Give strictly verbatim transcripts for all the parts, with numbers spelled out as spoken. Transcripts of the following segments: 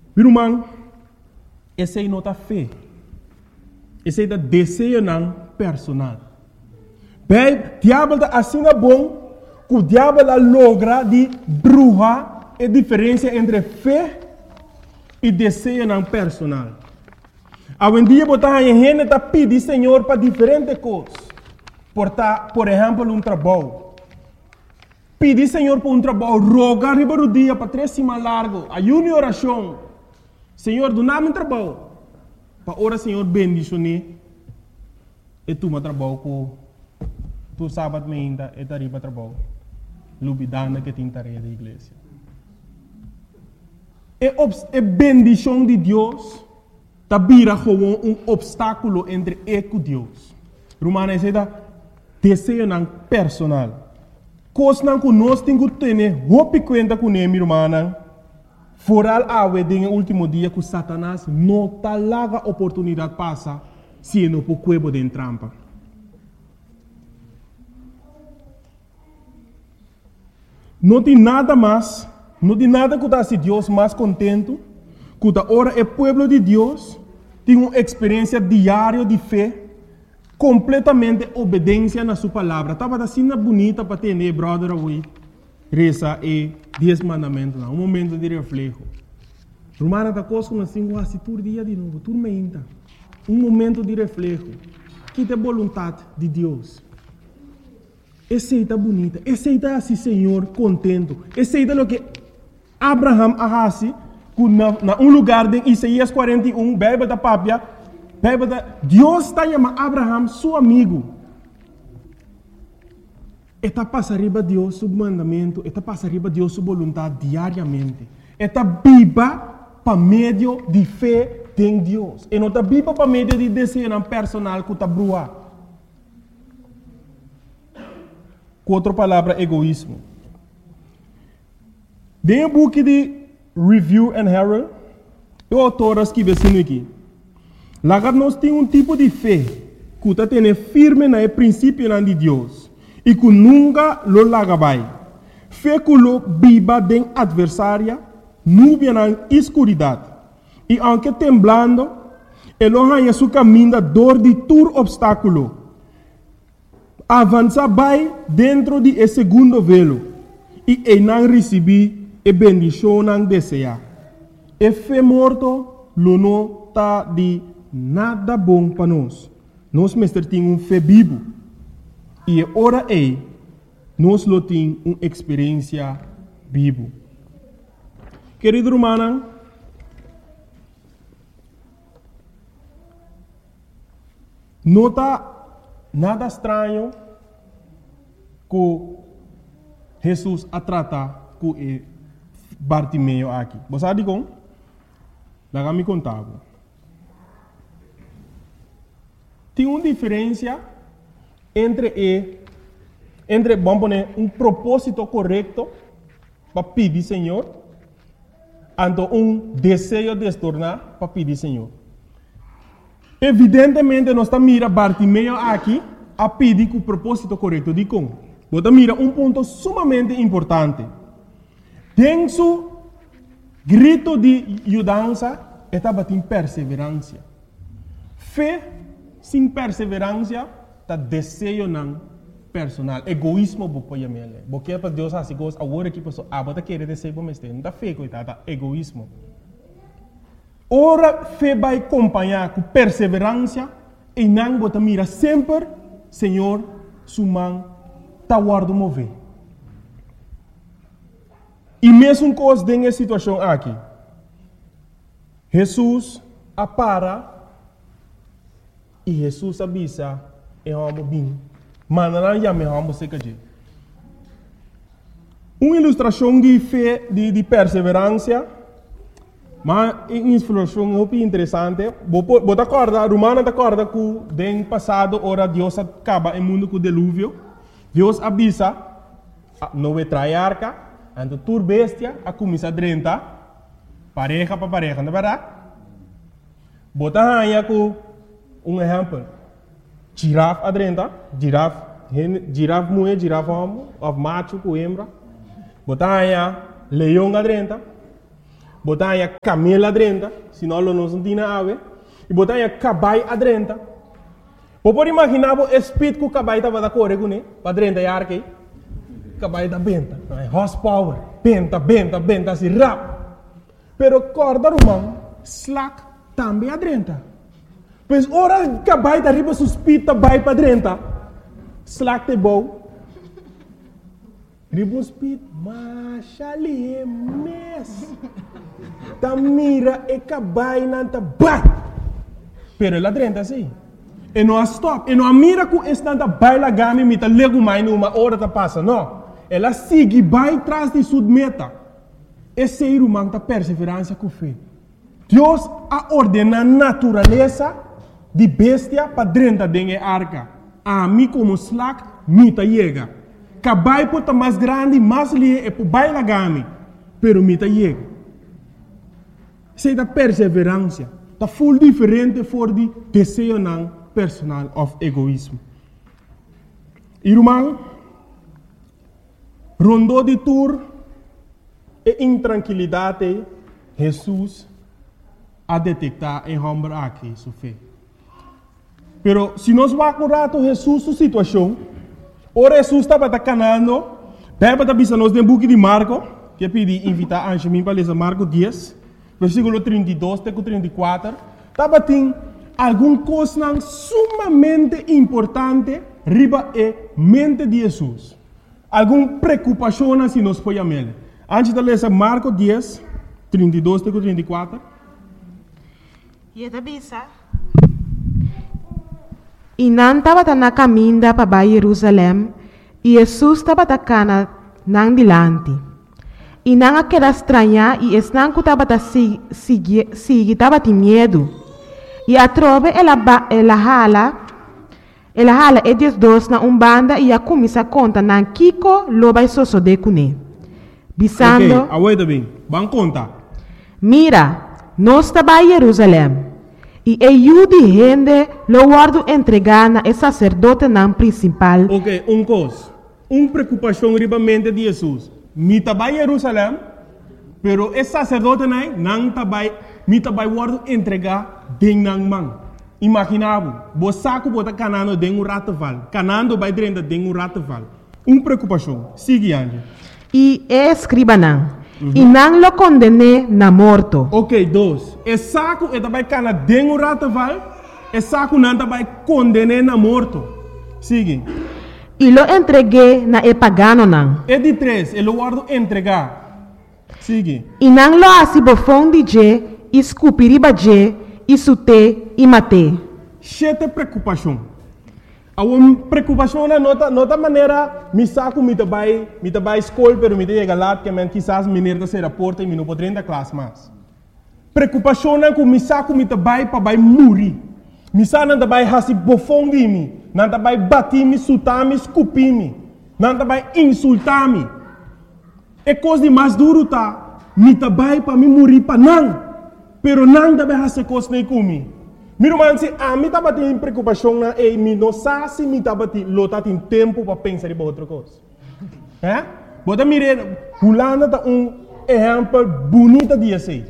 Irmão, esse é nota fé. Esse é o desejo não personal. Bem, o diabo está assim bom, que o diabo logra de bruxa a diferença entre fé e desejo não personal. Hoje em dia, a gente está pedindo Senhor para diferentes coisas. Por, por exemplo, um trabalho. Pedir Senhor por um trabalho, rogar riba dia para três semanas largo, ayuno e oração. Senhor, do nada um trabalho. Para orar, Senhor, bendicionar. E tu me trabalho com tu sábado me ainda e tariba trabalho. Lubidana que tem tarefa da igreja. É a bendição de Deus está vira como um obstáculo entre eu e Deus. Romana é da desejo não personal. Coisa não que nós temos que ter, roupa conta com ele, irmã. Foral a wedding no último dia que Satanás não está lá a oportunidade passa se não por cuebo de trampa. Não tem nada mais, não tem nada que dá se Deus mais contento, que da hora é povo de Deus tem uma experiência diária de fé, completamente obediência na sua palavra. Estava assim bonita para ter, né, brother, hoje. Reza e dez mandamentos, um momento de reflexo. Romana está conosco assim, assim, todo dia de novo, tudo ainda. Um momento de reflexo. Que é a vontade de Deus. Aceita bonita, aceita assim, Senhor, contento. Aceita o que Abraham arrasi, na, na um lugar de Isaías quarenta e um, Bíblia da Pápia, Deus está chamando Abraham, seu amigo. Está passando Deus seu mandamento, está passando Deus sua vontade diariamente. Está viva para meio de fé em Deus. E não está viva para meio de desejo personal que está brua. Com outra palavra, egoísmo. Dentro do book de Review and Herald, o autor escreve assim aqui. Lá nós temos um tipo de fé que está tendo firme no princípio de Deus. E que nunca lo lagabai. Fé que lo viva den adversária, nuvem na escuridade. E aunque temblando, ele arranha seu caminho da dor de todo obstáculo. Avança vai dentro de esse segundo velo. E ele não recebe a bendição não deseja. E fé morto, lo não está de nada bom para nós. Nós mestre temos um fé vivo. E ora é, nós lo temos uma experiência viva. Querido irmão, não está nada estranho que Jesus a trata com Bartimeu aqui. Você sabe como? Lá me contava. Tem uma diferença entre e, entre vamos poner um propósito correto para pedir Senhor, ante um desejo de se tornar para pedir Senhor. Evidentemente nós estamos mira Bartimeu aqui a pedir com o propósito correto de como. Você mira um ponto sumamente importante. Tem seu grito de ajudança estava em perseverança. Fé sem perseverança está desejo não personal, egoísmo bopo yamele. Porque para Deus assim coisa, agora que pessoa abota querer desejo para mestre, não está fé coitada, egoísmo. Ora fé vai acompanhar com perseverança e não bota mira sempre, Senhor, sumang tawar mover. E mesmo coisa dessa situação aqui, Jesus apara e Jesus avisa é um bem, mas não é melhor você que uma ilustração de fé, de, de perseverança, mas uma ilustração muito interessante. Você acorda, Romana acorda que no passado, ora Deus acaba o mundo com o dilúvio. Deus avisa, não vai trair arca, então tur bestia, a começar a drentar, pareja para pareja, não é verdade? Bota aí com um exemplo. Girafa adrenta, girafa, girafa mulher, girafa homem, of macho com hembra. Botar aí leão adrenta. botar a camela adrenta, senão não não tem ave, e botar a cabai adrenta. Você pode imaginar o espírito que o cabai estava da correr com ele, para adrenta e arque, cabai da benta, horsepower, benta, benta, benta, assim, rap. Pero corda romano, slack, também adrenta. Pois ora cabai da riba suspita, vai para adrenta, slack te bom. Ribbon speed, machali é mes. Ta mira e cabai nanta bai. Pero ela drenta assim. E não stop. E não mira com estanta baila gami mita lego mais numa hora ta passa. Não. Ela sigue vai traz de sua meta. Esse é o man ta perseverança com fé. Deus a ordena a natureza de bestia para drenta dengue arca. A mim como slack mita chega. Cabai pode mais grande, mais lie e por baila gami, pero mita chega. Sei da perseverança, tá full diferente for de desejo não personal of egoísmo. Irmão, rondou de tour e intranquilidade, Jesus a detectar em homem aqui, sua fé. Pero se nós vamos rato Jesus sua situação, ora Jesus estava canando, Bíblia está dizendo nos book de Marco, que eu pedi invitar a Anjamim para ler Marco dez, versículo trinta e dois até trinta e quatro, estava tem alguma coisa sumamente importante riba e mente de Jesus. Alguma preocupação se nós podemos ler. Antes de ler Marco dez, trinta e dois até trinta e quatro. E está bisa. E não estava na caminho para Jerusalém, e Jesus estava na nang dilante. E não aquela estranha, e estão que estava seguir, estava de medo. E a trove ela ela hala, ela hala e diz dois na umbanda e a começa a conta na Kiko loba soso de cune. Bisando. Ok, aguenta bem, vamos contar. Mira, nós estava em Jerusalém. E eu de gente lo guardo entregar na sacerdote não principal. Ok, um coisa. Uma preocupação ribamente de Jesus. Me trabalho em Jerusalém, pero esse sacerdote não não trabalha, me trabalho guardo entregar de não mão. Imaginável, você saco bota canando de um rato val, canando vai dentro de um rato val. Uma preocupação. Sigue Anjo. E é escriba não. Uhum. E não lo condene na morto. Ok, dois. E saco e também cana dengo rataval, e saco não também condene na morto. Sigue. E lo entreguei na e pagano não. E de três, ele guardo entregar. Sigue. E não lo asibofon de je, escupiriba je, e sute e mate. Chete preocupação. A uma preocupação na nota, nota maneira, me saco me trabalho, me trabalho escola, pero me chega lá que men quizás me nerda ser a porta e me não pode entrar classe mais. Preocupação na que me saco me trabalho para vai morrer. Me saco não trabalho hasi bofão de mim, não trabalho bater me, sutar me, escupir me, não trabalho insultar me. É coisa de mais duro tá, me trabalho para me morrer para não, pero não trabalho hasi coisa nem comigo. Meu irmão, se a mim estava tendo preocupação na e me não sabe se me estava tendo lota tem tempo para pensar em outra coisa. É? Bota mire, Holanda tá um exemplo bonito de assim.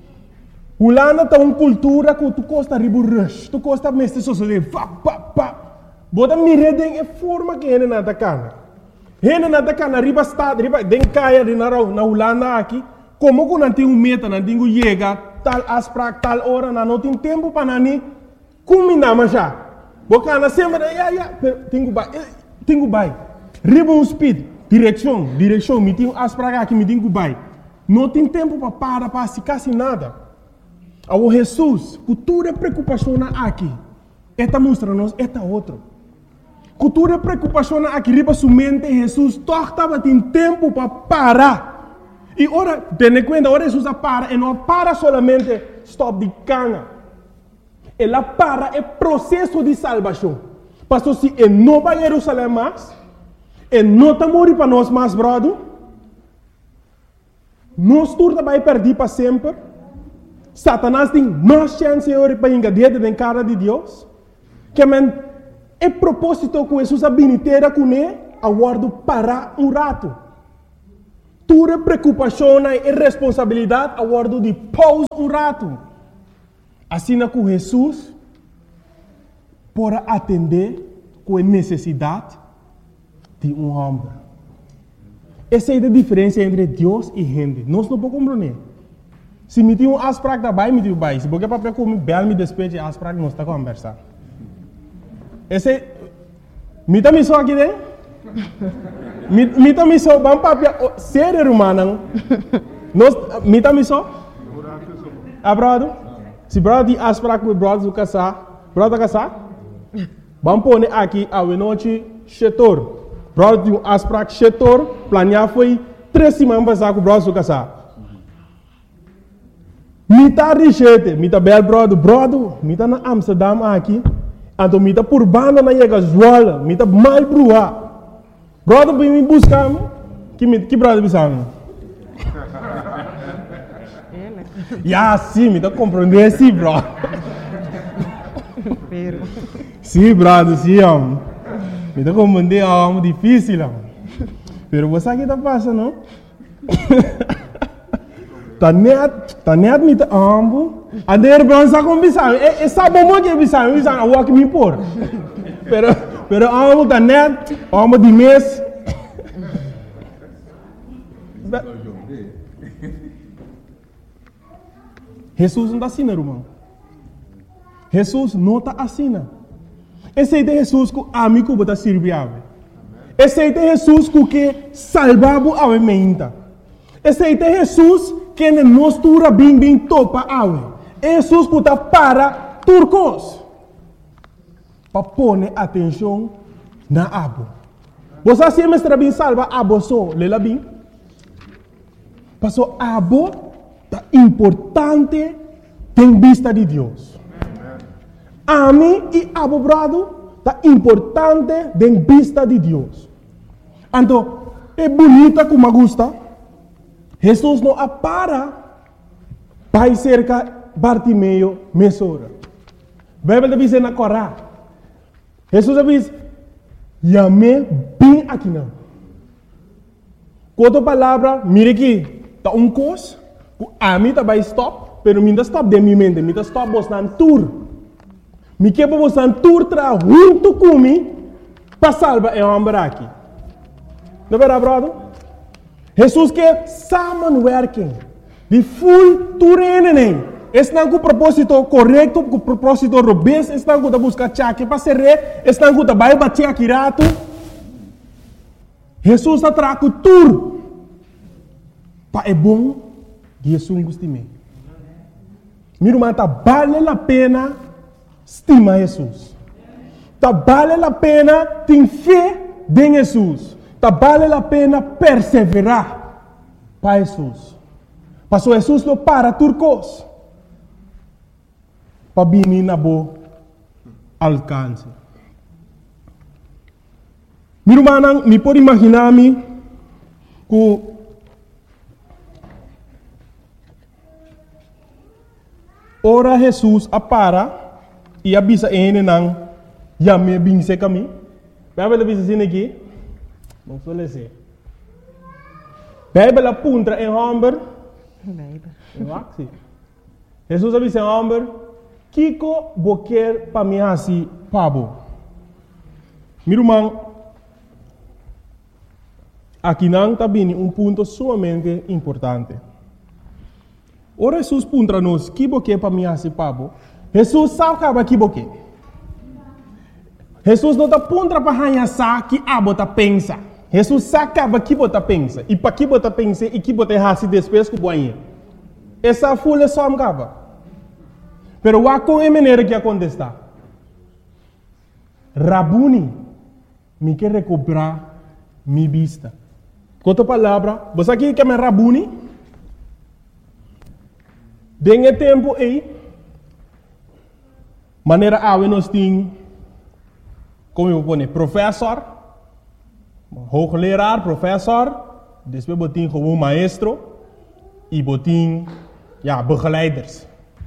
Holanda tá uma cultura que tu gosta de rush, tu gosta mesmo só de pa pa pa. Bota mire den é forma que ele nada cana. Ele nada cana riba estado, riba den caia de na na Holanda aqui, como que não tem um meta, não tem um chega tal asprak tal hora na não tem tempo para nani combinar mas já bocana sempre ya ya tenho vai tenho vai ribbon speed direção direção me tenho asprak aqui me tenho vai não tem tempo para para para se quase nada ao Jesus cultura preocupação aqui esta mostra nos esta outro cultura preocupação aqui riba sua mente Jesus torta tem tempo para parar. E ora, tenha conta, ora Jesus para, e não para solamente stop de cana. Ela para é processo de salvação. Pastor, se ele não vai a Jerusalém mais, ele não está morrendo para nós mais, brother, nós turta vai perder para sempre. Satanás tem mais chance para engadir dentro da cara de Deus. Que é propósito que Jesus habilitera com ele, a guardo para um rato. tua preocupação e responsabilidade a bordo de pausa um rato. Assim com Jesus, para atender com a necessidade de um homem. Essa é a diferença entre Deus e gente. Nós não podemos compreender. Se me tem um aspecto da bai, me tem um bai. Se porque papel como bel me despeje aspecto, nós está conversando. Esse, me tá me só aqui dentro. Me, me tá me só, vamos papel, sério, humano. Nós, me tá me só. Abrado. Se brother tem aspecto com brother do casar, brother casar. Vamos pôr aqui a noite setor. Brother tem um aspecto setor, planear foi três semanas passar com o brother do casar. Me tá richete, me tá bel brother, brother, me tá na Amsterdam aqui, então me tá por banda na Yega Zola, me tá mal brua. Brother, vem me buscar, que me, que brother me sabe? Ya, sim, me tá compreendendo, sim, bro. Sim, brother, sim, homem. Me tá compreendendo, é algo difícil, homem. Pero você aqui tá passando, não? Tá net, tá net me tá ambo. Ader bronza com bisão. É é sabo mo que bisão, bisão a walk me por. Pero pero ambo tá net, ambo de mês. Jesus não tá assim, irmão. Jesus não tá assim. Esse é de Jesus que amigo bota servir. Esse é de Jesus que salvava a mente. Esse é de Jesus que nos tura bem bem topa awe. Jesus que está para turcos. Para pôr atenção na abo. Você sempre está bem salva abo só, lela bem. Passou abo é importante em vista de Deus. A mim e abo brado é importante em vista de Deus. Então, é bonita como gusta. Jesus não para para cerca Bartimeu mesora. Bíblia diz na Corá. Jesus diz, "Yame bem aqui não." Outra palavra, mire aqui, tá um cos, a mim tá vai stop, pero mim tá stop de minha mente, mim tá stop bostan tour. Me que para bostan tour tra junto comigo para salvar é homem aqui. Não é verdade? Jesus quer samenwerking. De full turenen. Estão com o propósito correto, com o propósito robusto, estão com a busca chaque para ser rei, estão com a vai bater aqui rato. Jesus está trago tudo. Para é bom, Jesus gosta de mim. Meu irmão, tá vale a pena estimar Jesus. Tá vale a pena ter fé em Jesus. Tá vale a pena perseverar para Jesus. Passou Jesus não para turcos. Para vir na boa alcance. Meu irmão, me pode imaginar-me que ora Jesus apara e avisa ele não já me bem se caminho. Vai ver avisa assim aqui. Não suele ser. Bíblia apunta em Humber. Bíblia. Jesus avisa em Humber. Kiko boquer para mim assim, pabo. Meu irmão, aqui não está bem um ponto sumamente importante. Ora Jesus punta nos, que boquer para mim assim, pabo. Jesus sabe que boquer. Jesus não está punta para hanhar que abo tá pensa. Jesus sabe que bota pensa. E para que bota pensa e que bota hasi depois que boinha. Essa folha só me cava. Pero wa com a maneira que acontece. Rabuni, me quer recuperar minha vista. Com outra palavra, você aqui que é Rabuni? Dengue tempo aí, maneira a nós tem, como eu vou dizer, professor, hoogleraar, professor, depois botin como maestro e botin, ja, begeleiders.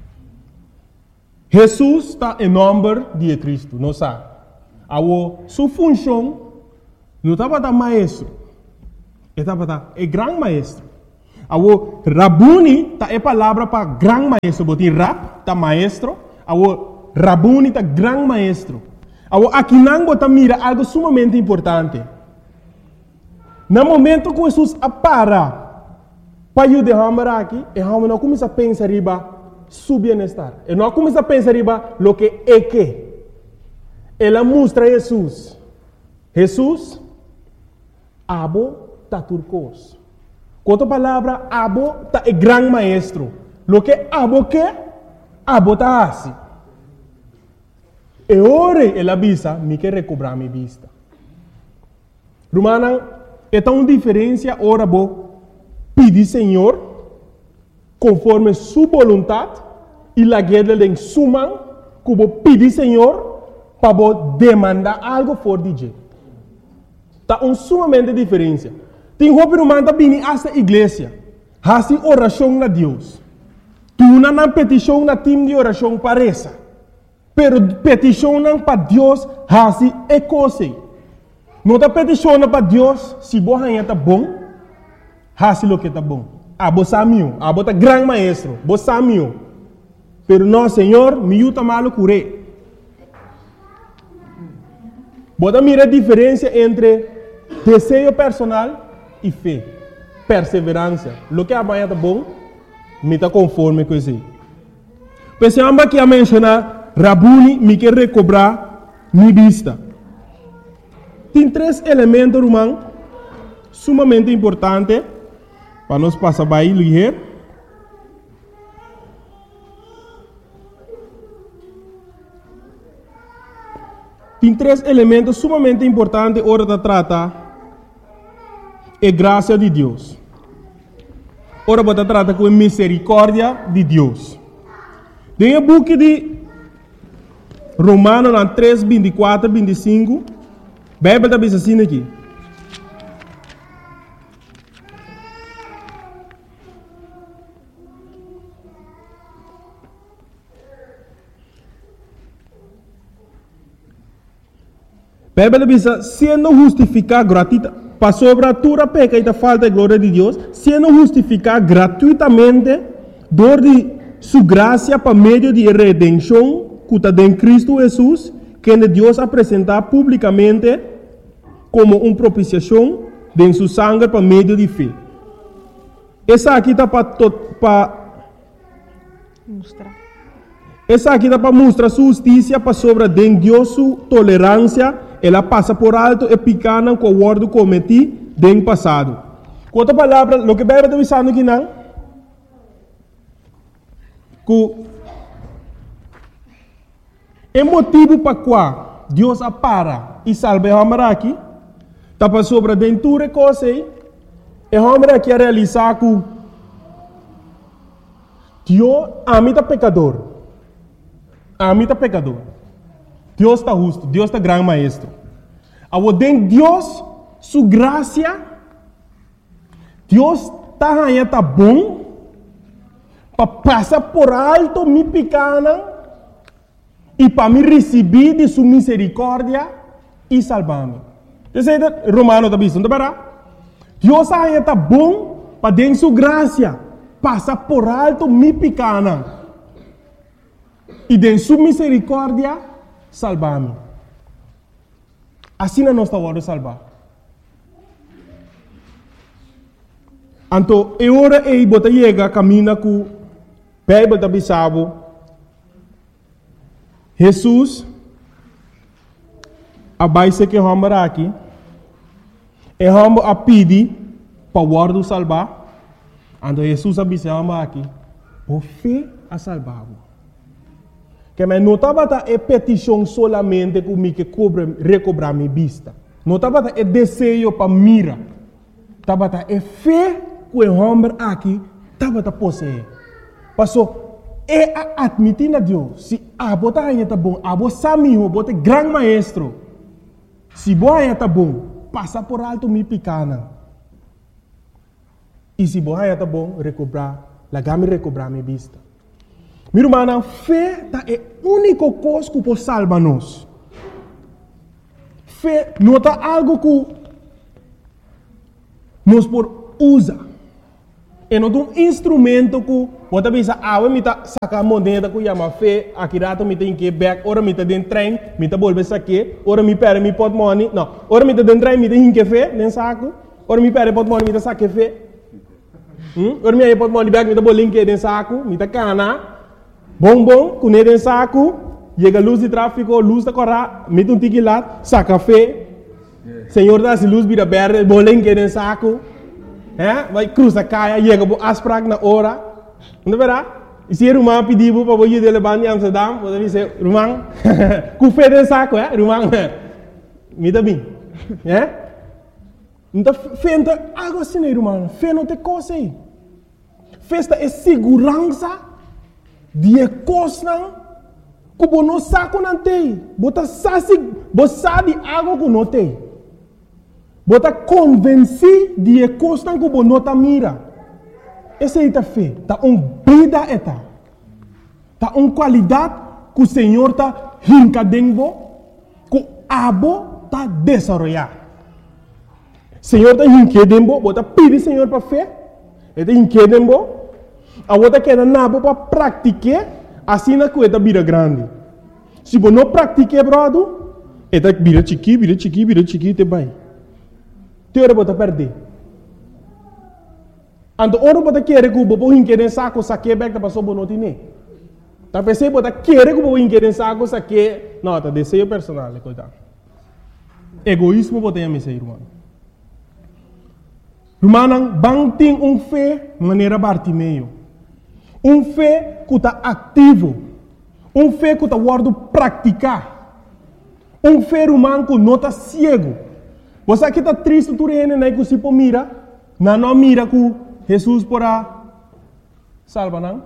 Jesus está em nome de Cristo, não sabe? A sua função não estava da maestro, Esta bata é gran maestro. Awo Rabuni ta é palavra para gran maestro. Botin rap ta maestro. Awo Rabuni ta gran maestro. Awo aqui não bota mira algo sumamente importante. No momento que Jesus apara para ajudar aqui, e a não começa a pensar riba su bem-estar. E não começa a pensar riba lo que é que. Ela mostra Jesus. Jesus, abo ta turcos. Com outra palavra, abo ta é gran maestro. Lo que abo que, abo ta assim. E ora ela avisa, me quer recobrar minha vista. Romana, é tão diferença ora bo pedir Senhor conforme sua vontade e la guerra em suma que bo pedir Senhor para bo demandar algo fora de Deus. Tá um sumamente diferença. Tem roupa romana tá vindo esta igreja, hasi oração na Deus. Tu não na petição na time de oração parece. Pero petição para Deus hasi é coisa. Não está peticionando para Deus se você está bom, hasi lo que está bom. Ah, você é meu, ah, você é grande maestro, você é meu. Pero não, Senhor, me ajuda malo curé. Você mira a diferença entre desejo personal e fé, perseverança. Lo que amanhã está bom, me está conforme com isso. Pensamos que a mencionar, Rabuni me quer recobrar minha vista. Tem três elementos, irmão, sumamente importantes para nós passar para aí ligeiro. Tem três elementos sumamente importantes hora de tratar é graça de Deus. Ora você trata com a misericórdia de Deus. Tem o book de Romanos três, vinte e quatro, vinte e cinco. A Bíblia está assim aqui. A Bíblia diz, sendo justificado gratuitamente, para sobre a tua peca e a falta de glória de Deus, sendo justificado gratuitamente, dor de sua graça para meio de redenção, que está em Cristo Jesus, que Deus apresentar publicamente como uma propiciação de sua sangue para meio de fé. Essa aqui está para mostrar. Essa aqui está para mostrar sua justiça para sobre de Deus sua tolerância. Ela passa por alto e picana com o ordo cometido no passado. Com outra palavra, o que a Bíblia está dizendo aqui não, que é motivo para qual Deus apara e salva a homem aqui, está para sobre dentro de coisa e a homem aqui a realizar que Deus ama o pecador. Ama o pecador. Deus está justo, Deus está grande maestro. Ao den Deus, sua graça, Deus está aí, está bom, para passar por alto minha pequena e para me receber de sua misericórdia e salvar-me. Você sabe, Romano está dizendo, não. Deus aí está bom para den sua graça, passar por alto minha pequena e de sua misericórdia salvar-me. Assim não nós estamos salvar. Então, é hora de botar chega caminha com a Bíblia da Bissabo. Jesus, a base que vamos aqui, é vamos a pedir para o ordo salvar. Então, Jesus a Bissabo aqui, por fé a salvar. Que me não estava a petição solamente que me que cobre recobrar minha vista. Não estava a desejo para mira. Estava a fé que o homem aqui estava a possuir. Passou é a admitir a Deus. Se a bota aí está bom, a bota samiho, bota grande maestro. Se boa aí está bom, passa por alto minha pequena. E se boa aí está bom, recobrar, lagame recobrar minha vista. Meu irmão, a fé é a única coisa que pode salvar-nos. Fé não é algo que Nós por usa. É um instrumento que você pensa, ah, eu tá sacar moneda que chama fé, aqui rato me tem que back, ora me tá dentro trem, me tá volver saque, ora me perde me pot money, não, ora me tá dentro trem, me tem que fé, nem saco, ora me perde pot money, me tá saque fé, hum, ora me aí pot money back, me tá bolinho que dentro saco, me tá cana, bom bom, com ele dentro saco, chega luz de tráfico, luz da corra, me tá um tique lá, saca fé, senhor dá se luz vira verde, bolinho que dentro saco. É, vai cruzar caia, chega para as pragas na hora, não verá? E se o irmão pediu para você de levar em Amsterdam, você diz, irmão, com fé de saco, é, irmão, me dá bem, é? Então, fé não é algo assim, irmão, fé não tem coisa aí. Festa é segurança de coisa que você não sabe não tem, você sabe algo que não tem. Bota convenci de costa que você não está mira. Essa é a fé. Está uma vida eta. Está uma qualidade que o Senhor está hincadendo, que o abo está desenvolvendo. O Senhor está hincadendo, bota pedir o Senhor para fé. Ele está hincadendo, a outra queda nabo para praticar, assim na coisa vira grande. Se você não praticar, brother, ele vira chiqui, vira chiqui, vira chiqui, te vai. Teora bota perder. Ando oro bota querer que o bobo hinquer em saco saque back da passou bonoti ne. Tá pensei bota querer que o bobo hinquer em saco saque, não, tá desejo personal, coitado. Egoísmo bota em sei, irmão. Irmão, bang tem um fé maneira Bartimeu. Um fé que tá ativo. Um fé que tá guardo praticar. Um fé humano que não tá cego. Você aqui está triste, tu rene, né? Que se pô mira, não não mira que Jesus porá salva, não?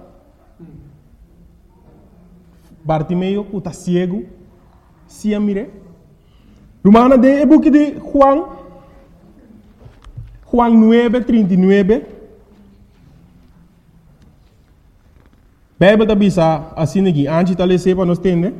Bartimeu, que está cego, se a mire. Romana de e book de Juan, Juan nueve, trinta e nove. Bíblia está bisa assim aqui, antes de ler para nós entender.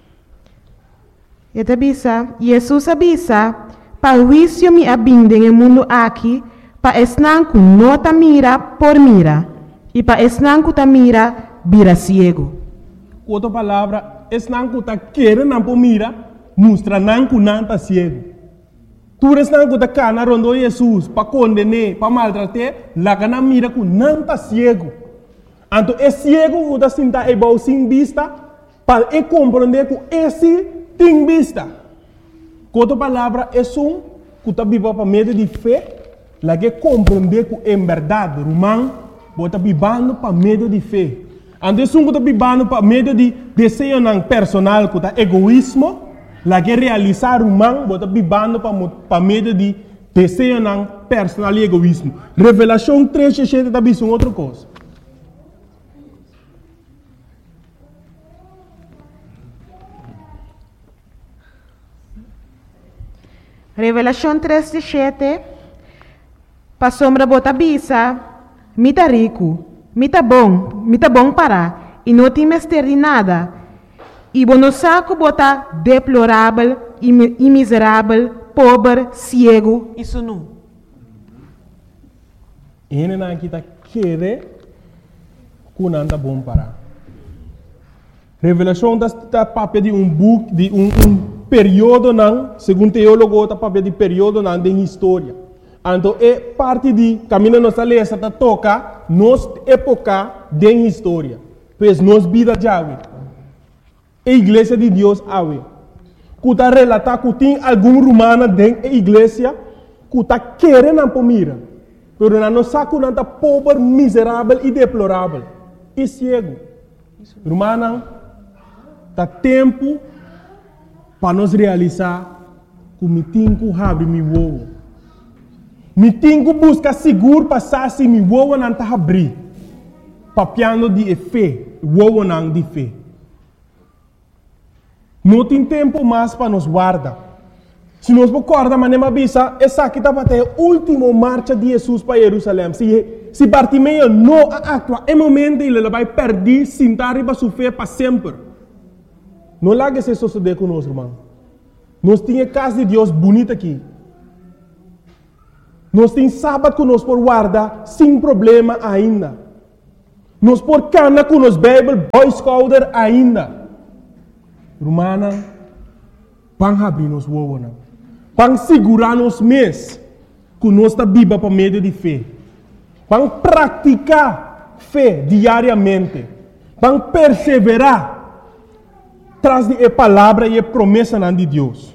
E está bisa, Jesus avisa. Para o juízo me abindem no mundo aqui, para esnanco não ta mira por mira, e para esnanco ta mira, vira ciego. Outra palavra, esnanco ta querer não por mira, mostra nanco não ta ciego. Tu esnanco ta cana rondo Jesus, para condenar, para maltratar, lá que não mira com não ta ciego. Então, é ciego que ta sinta é bom sem vista, para e compreender que esse tem vista. Outra palavra é um que está vivendo para meio de fé, lá que compreender que é verdade, irmão, está vivendo para meio de fé. Então, é um que está vivendo para meio de desejo personal, que está egoísmo, lá que realizar irmão, está vivendo para meio de desejo personal e egoísmo. Revelação três, sete, está vivendo outra coisa. Revelação três, sete. Para sombra bota bisa, mita rico, mita bom, mita bom para, e não tem mestre de nada. E bono saco bota deplorável, e miserável, pobre, cego, isso não. Ele não está querendo que não está bom para. Revelação está papel de um book, de um, um período não, segundo teólogo, está papel de período não de história. Então, é parte de caminho nossa lei, essa toca nossa época de história. Pois nossa vida já é. A igreja de Deus é. Que está relatar que tem algum romano dentro da igreja que está querendo para mira. Mas não sabe que não está pobre, miserável e deplorável. E cego. Romano, está tempo para nós realizar que me tenho que abrir meu ovo. Me tenho que buscar seguro para saber se meu ovo não está abrir. Papiando de fé, o ovo não de fé. Não tem tempo mais para nos guardar. Se nós guardar, mas não avisa, essa aqui está para a última marcha de Jesus para Jerusalém. Se, se Bartimeu não atua, é momento ele vai perder, sentar e vai sofrer para sempre. Não larga esse suceder conosco, irmão. Nós temos casa de Deus bonita aqui. Nós temos sábado que nós por guardar sem problema ainda. Nós por cana com os Bible Boy Scouter ainda. Romana, pang abrir nos wowana. Pang segurar nos mês que nós está viva para meio de fé. Pang praticar fé diariamente. Pang perseverar tras de a palavra e a promessa de Deus.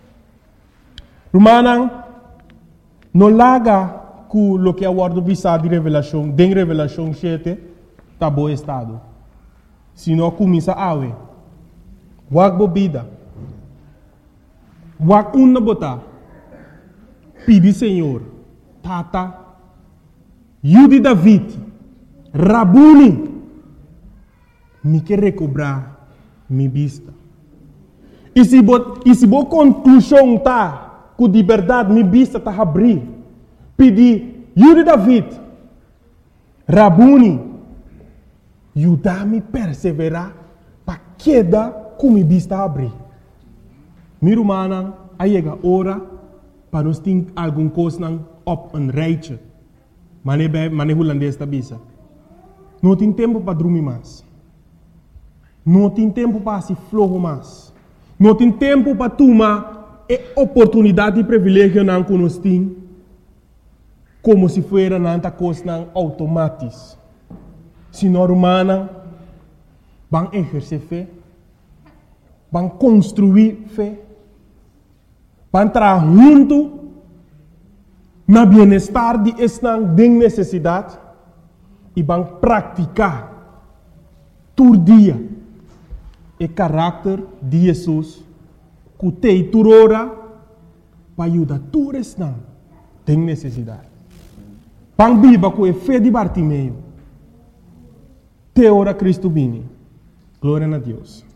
Romana, não larga com o que é o word visado de revelação, de revelação sete, está bom estado. Se não começa a ver. Wag bobida. Wag una bota. Pedi Senhor. Tata. Yudi David. Rabuni. Me quer recobrar minha vista. E se boa conclusão tá, com de verdade minha vista tá abrir. Pedi Yudi David. Rabuni. Ajudar-me a perseverar para queda com minha vista abrir. Minha irmã, aí chega a hora para nós ter alguma coisa op een rijtje. Mas não é holandês da bisa. Não tem tempo para dormir mais. Não tem tempo para se flojo mais. Não tem tempo para tomar a oportunidade e privilégio que nós temos como se fosse nanta coisa automática. Se não humana, vão exercer fé, vão construir fé, vão entrar junto no bem-estar de esta necessidade e vão praticar todo dia o caráter de Jesus que tem turora para ajudar todos esta tem necessidade. Vão viver com a fé de Bartimeu. Te ora Cristo vini. Glória a Deus.